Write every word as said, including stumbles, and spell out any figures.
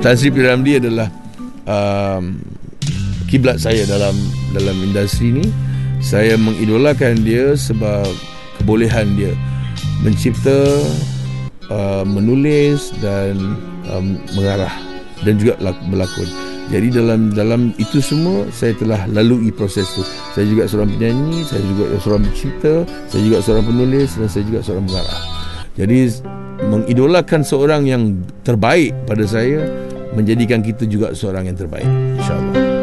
Tan Sri P. Ramlee adalah um, kiblat saya dalam dalam industri ni. Saya mengidolakan dia sebab kebolehan dia mencipta, uh, menulis dan um, mengarah dan juga berlakon. Jadi dalam dalam itu semua saya telah lalui proses tu. Saya juga seorang penyanyi, saya juga seorang pencipta, saya juga seorang penulis dan saya juga seorang pengarah. Jadi mengidolakan seorang yang terbaik pada saya menjadikan kita juga seorang yang terbaik, insya-Allah.